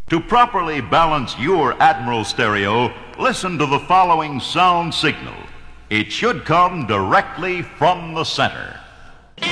To properly balance your Admiral stereo, listen to the following sound signal. It should come directly from the center.